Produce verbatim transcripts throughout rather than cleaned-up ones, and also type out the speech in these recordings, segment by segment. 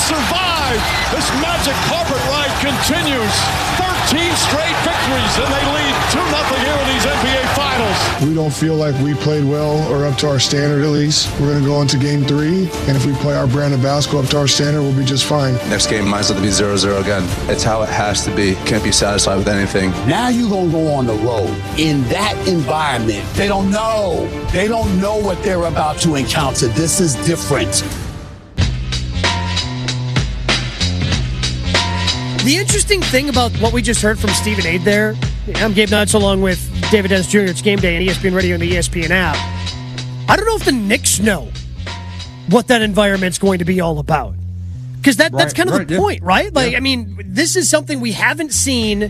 survived. This magic carpet ride continues. thirteen straight victories, and they lead two nothing here in these N B A Finals. We don't feel like we played well or up to our standard at least. We're going to go into game three, and if we play our brand of basketball up to our standard, we'll be just fine. Next game might as well be zero zero again. It's how it has to be. Can't be satisfied with anything. Now you're going to go on the road. In that environment, they don't know. They don't know what they're about to encounter. This is different. The interesting thing about what we just heard from Stephen Aid there, I'm Gabe Nuts along with David Dennis Junior It's Game Day on E S P N Radio and the E S P N app. I don't know if the Knicks know what that environment's going to be all about. Because that, right, that's kind of right, the yeah. point, right? Like, yeah. I mean, this is something we haven't seen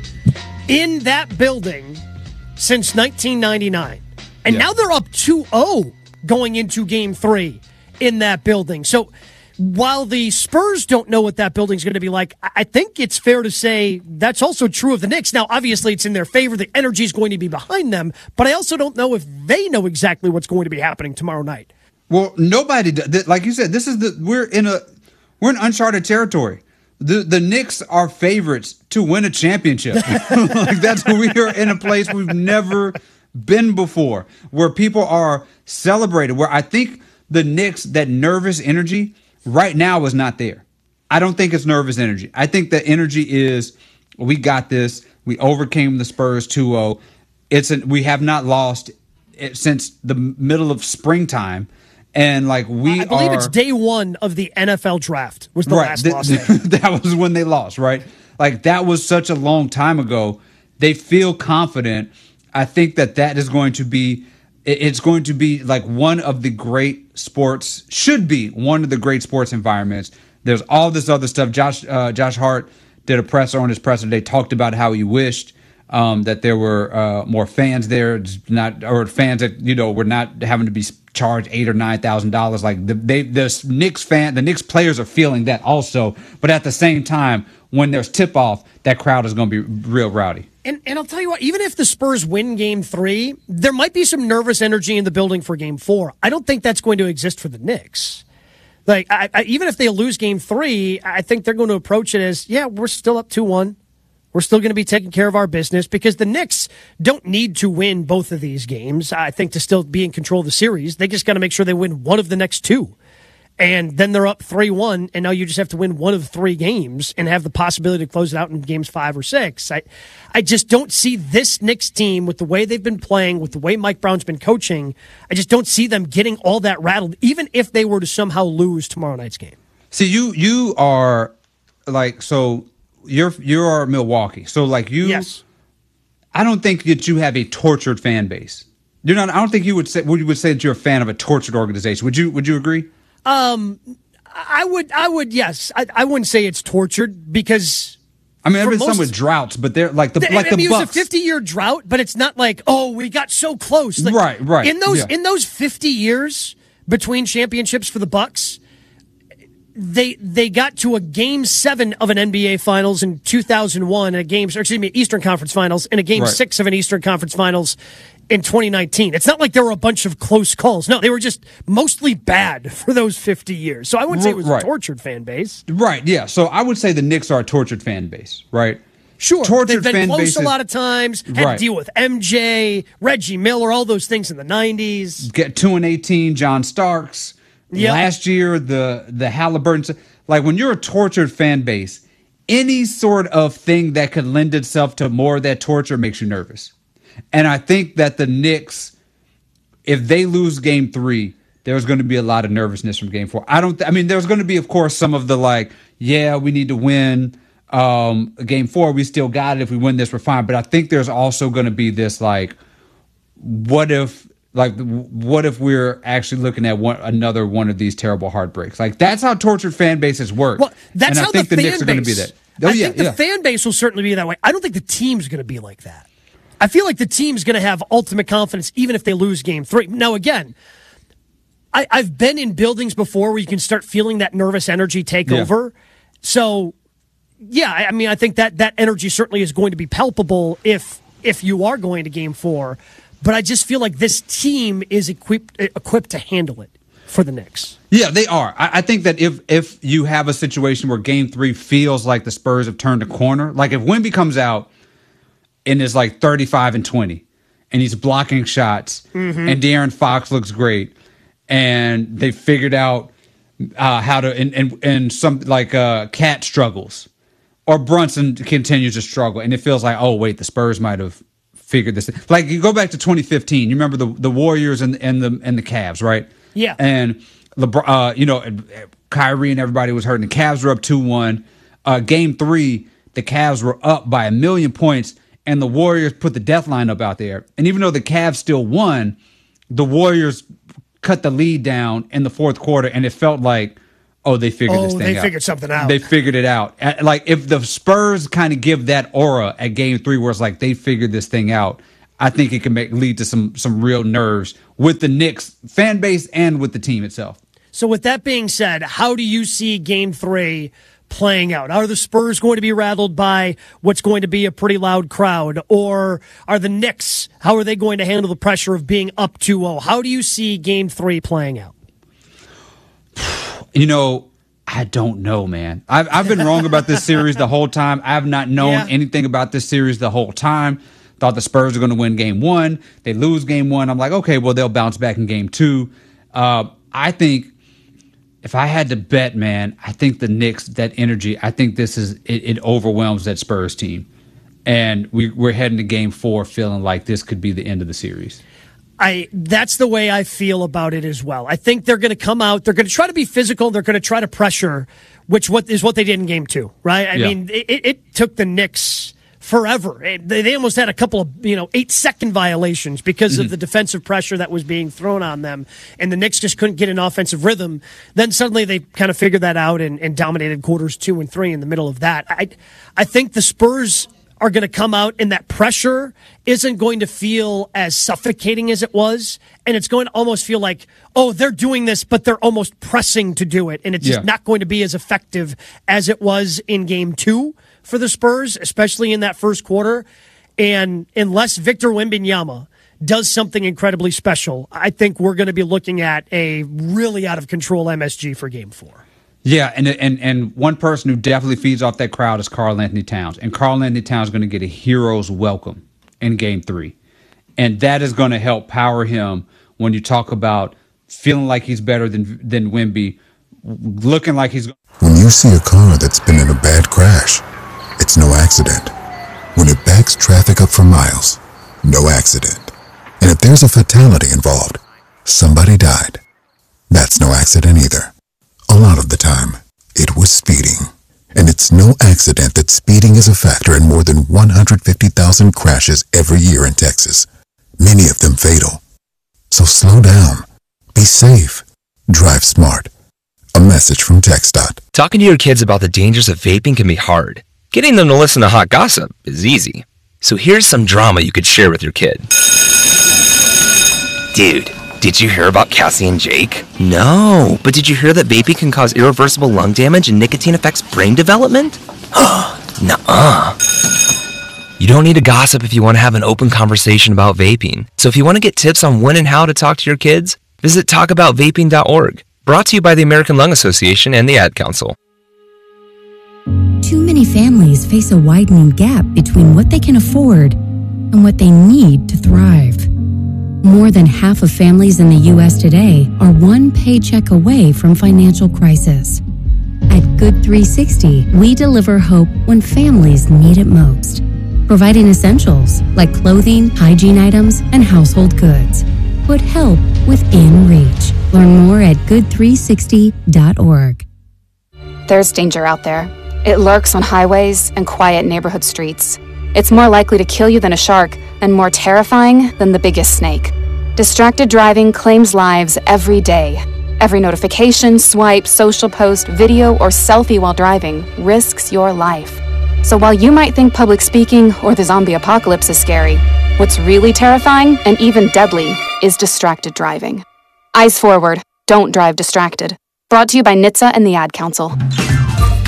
in that building since nineteen ninety-nine. And yeah. now they're up two oh going into game three in that building. So while the Spurs don't know what that building's going to be like, I think it's fair to say that's also true of the Knicks. Now, obviously, it's in their favor. The energy is going to be behind them, but I also don't know if they know exactly what's going to be happening tomorrow night. Well, nobody does. Like you said, this is the we're in a we're in uncharted territory. The the Knicks are favorites to win a championship. Like that's we are in a place we've never been before, where people are celebrated. Where I think the Knicks, that nervous energy right now is not there. I don't think it's nervous energy. I think the energy is, we got this. We overcame the Spurs two oh. It's an, we have not lost it since the middle of springtime. And like we I believe are, it's day one of the N F L draft was the right, last th- loss. th- that was when they lost, right? Like that was such a long time ago. They feel confident. I think that that is going to be, it's going to be like one of the great sports, should be one of the great sports environments. There's all this other stuff. Josh uh, Josh Hart did a presser on his presser today, talked about how he wished um, that there were uh, more fans there, not or fans that you know were not having to be charged eight or nine thousand dollars. Like the they the Knicks fan, the Knicks players are feeling that also. But at the same time, when there's tip off, that crowd is going to be real rowdy. And and I'll tell you what, even if the Spurs win game three, there might be some nervous energy in the building for game four. I don't think that's going to exist for the Knicks. Like, I, I, even if they lose game three, I think they're going to approach it as, yeah, we're still up two one. We're still going to be taking care of our business because the Knicks don't need to win both of these games, I think, to still be in control of the series. They just got to make sure they win one of the next two. And then they're up three one, and now you just have to win one of three games and have the possibility to close it out in games five or six. I, I just don't see this Knicks team, with the way they've been playing, with the way Mike Brown's been coaching, I just don't see them getting all that rattled, even if they were to somehow lose tomorrow night's game. See, you you are, like, so you're, you're Milwaukee. So, like, you, yes. I don't think that you have a tortured fan base. You're not, I don't think you would say, you would say that you're a fan of a tortured organization. Would you, would you agree? Um, I would, I would, yes. I, I wouldn't say it's tortured because I mean, there's been some with droughts, but they're like the, the like I mean, the it was Bucks. a fifty-year drought, but it's not like, oh, we got so close. Like, right, right. In those, yeah. in those fifty years between championships for the Bucks, they they got to a game seven of an N B A Finals in two thousand one, and a game, or excuse me, Eastern Conference Finals, and a game right. six of an Eastern Conference Finals in twenty nineteen. It's not like there were a bunch of close calls. No, they were just mostly bad for those fifty years. So I wouldn't say it was right. a tortured fan base. Right, yeah. So I would say the Knicks are a tortured fan base, right? Sure. Tortured They've been fan close bases, a lot of times, had right. to deal with M J, Reggie Miller, all those things in the nineties. Get two and eighteen, John Starks. Yep. Last year, the, the Halliburton. Like, when you're a tortured fan base, any sort of thing that could lend itself to more of that torture makes you nervous. And I think that the Knicks, if they lose game three, there's going to be a lot of nervousness from game four. I don't, th- I mean, there's going to be, of course, some of the like, yeah, we need to win um, game four. We still got it. If we win this, we're fine. But I think there's also going to be this like, what if, like, what if we're actually looking at one another one of these terrible heartbreaks? Like, that's how tortured fan bases work. Well, that's and how I think the, the fan Knicks are base, going to be that. Oh, I yeah, think the yeah. fan base will certainly be that way. I don't think the team's going to be like that. I feel like the team's going to have ultimate confidence even if they lose game three. Now, again, I, I've been in buildings before where you can start feeling that nervous energy take Yeah. over. So, yeah, I, I mean, I think that that energy certainly is going to be palpable if if you are going to game four. But I just feel like this team is equipped equipped to handle it. for the Knicks. Yeah, they are. I, I think that if if you have a situation where game three feels like the Spurs have turned a corner, like if Wemby comes out and is like thirty-five and twenty and he's blocking shots mm-hmm. and De'Aaron Fox looks great and they figured out uh, how to, and, and, and some like uh, Cat struggles or Brunson continues to struggle and it feels like, oh, wait, the Spurs might have figured this. Like you go back to twenty fifteen, you remember the, the Warriors and, and, the, and the Cavs, right? Yeah. And LeBron, uh, you know, Kyrie and everybody was hurting. The Cavs were up two one. Uh, game three, the Cavs were up by a million points, and the Warriors put the death line up out there. And even though the Cavs still won, the Warriors cut the lead down in the fourth quarter, and it felt like, oh, they figured oh, this thing out. they figured something out. They figured it out. Like, if the Spurs kind of give that aura at game three where it's like they figured this thing out, I think it can make lead to some some real nerves with the Knicks fan base and with the team itself. So with that being said, how do you see game three playing out? Are the Spurs going to be rattled by what's going to be a pretty loud crowd? Or are the Knicks, how are they going to handle the pressure of being up two oh? How do you see game three playing out? You know, I don't know, man. I've, I've been wrong about this series the whole time. I have not known yeah. anything about this series the whole time. Thought the Spurs are going to win game one. They lose game one. I'm like, okay, well, they'll bounce back in game two. Uh, I think if I had to bet, man, I think the Knicks, that energy, I think this is, it, it overwhelms that Spurs team. And we, we're heading to game four feeling like this could be the end of the series. I that's the way I feel about it as well. I think they're going to come out. They're going to try to be physical. They're going to try to pressure, which what is what they did in game two, right? I yeah. mean, it, it took the Knicks forever. They, they almost had a couple of, you know, eight second violations because mm-hmm. of the defensive pressure that was being thrown on them. And the Knicks just couldn't get an offensive rhythm. Then suddenly they kind of figured that out and, and dominated quarters two and three in the middle of that. I, I think the Spurs are going to come out and that pressure isn't going to feel as suffocating as it was. And it's going to almost feel like, oh, they're doing this, but they're almost pressing to do it. And it's just yeah. not going to be as effective as it was in game two for the Spurs, especially in that first quarter. And unless Victor Wembanyama does something incredibly special, I think we're going to be looking at a really out of control M S G for game four. Yeah, and and and one person who definitely feeds off that crowd is Karl Anthony Towns. And Karl Anthony Towns is going to get a hero's welcome in game three. And that is going to help power him when you talk about feeling like he's better than than Wemby, looking like he's... When you see a car that's been in a bad crash, it's no accident. When it backs traffic up for miles, no accident. And if there's a fatality involved, somebody died. That's no accident either. A lot of the time, it was speeding. And it's no accident that speeding is a factor in more than one hundred fifty thousand crashes every year in Texas, many of them fatal. So slow down, be safe, drive smart. A message from TxDOT. Talking to your kids about the dangers of vaping can be hard. Getting them to listen to hot gossip is easy. So here's some drama you could share with your kid. Dude, did you hear about Cassie and Jake? No, but did you hear that vaping can cause irreversible lung damage and nicotine affects brain development? Nuh-uh. You don't need to gossip if you want to have an open conversation about vaping. So if you want to get tips on when and how to talk to your kids, visit talk about vaping dot org. Brought to you by the American Lung Association and the Ad Council. Too many families face a widening gap between what they can afford and what they need to thrive. More than half of families in the U S today are one paycheck away from financial crisis. At Good three sixty, we deliver hope when families need it most, providing essentials like clothing, hygiene items, and household goods. Put help within reach. Learn more at good three sixty dot org. There's danger out there. It lurks on highways and quiet neighborhood streets. It's more likely to kill you than a shark and more terrifying than the biggest snake. Distracted driving claims lives every day. Every notification, swipe, social post, video, or selfie while driving risks your life. So while you might think public speaking or the zombie apocalypse is scary, what's really terrifying and even deadly is distracted driving. Eyes forward. Don't drive distracted. Brought to you by N H T S A and the Ad Council.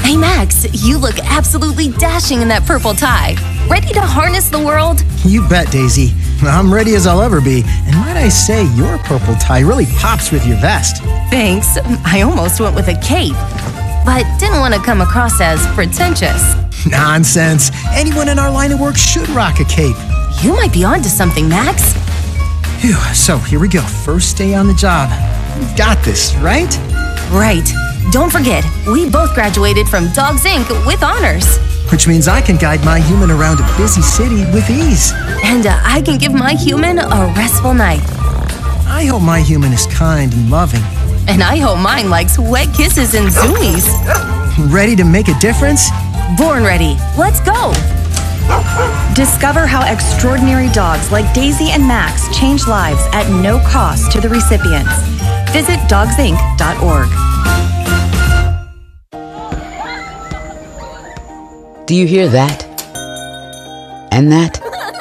Hey Max, you look absolutely dashing in that purple tie. Ready to harness the world? You bet, Daisy. I'm ready as I'll ever be. And might I say, your purple tie really pops with your vest. Thanks. I almost went with a cape, but didn't want to come across as pretentious. Nonsense. Anyone in our line of work should rock a cape. You might be onto something, Max. Phew, so here we go. First day on the job. We've got this, right? Right. Don't forget, we both graduated from Dogs Incorporated with honors. Which means I can guide my human around a busy city with ease. And uh, I can give my human a restful night. I hope my human is kind and loving. And I hope mine likes wet kisses and zoomies. Ready to make a difference? Born ready. Let's go. Discover how extraordinary dogs like Daisy and Max change lives at no cost to the recipients. Visit dogs inc dot org. Do you hear that? And that?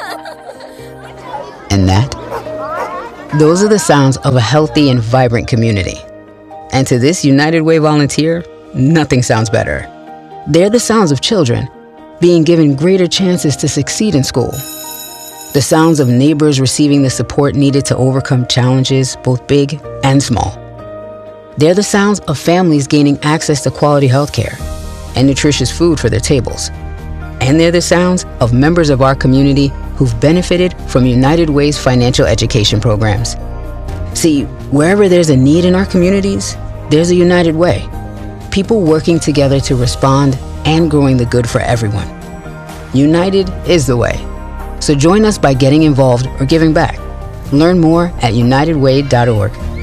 And that? Those are the sounds of a healthy and vibrant community. And to this United Way volunteer, nothing sounds better. They're the sounds of children being given greater chances to succeed in school. The sounds of neighbors receiving the support needed to overcome challenges, both big and small. They're the sounds of families gaining access to quality health care and nutritious food for their tables. And they're the sounds of members of our community who've benefited from United Way's financial education programs. See, wherever there's a need in our communities, there's a United Way. People working together to respond and growing the good for everyone. United is the way. So join us by getting involved or giving back. Learn more at united way dot org.